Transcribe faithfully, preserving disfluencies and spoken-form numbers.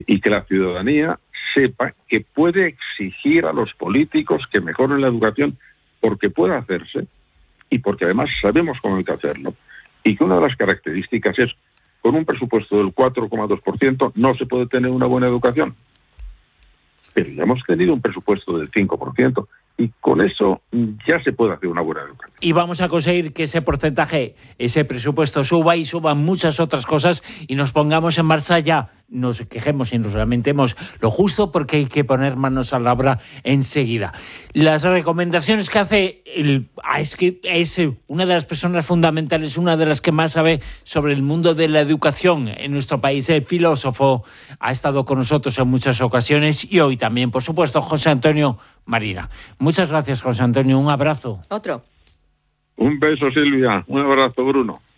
y que la ciudadanía sepa que puede exigir a los políticos que mejoren la educación porque puede hacerse y porque además sabemos cómo hay que hacerlo. Y que una de las características es, con un presupuesto del cuatro coma dos por ciento no se puede tener una buena educación. Pero ya hemos tenido un presupuesto del cinco por ciento y con eso ya se puede hacer una buena educación. Y vamos a conseguir que ese porcentaje, ese presupuesto suba y suban muchas otras cosas y nos pongamos en marcha ya. Nos quejemos y nos lamentemos lo justo porque hay que poner manos a la obra enseguida. Las recomendaciones que hace, el, es que es una de las personas fundamentales, una de las que más sabe sobre el mundo de la educación en nuestro país. El filósofo ha estado con nosotros en muchas ocasiones y hoy también, por supuesto, José Antonio Marina. Muchas gracias, José Antonio. Un abrazo. Otro. Un beso, Silvia. Un abrazo, Bruno.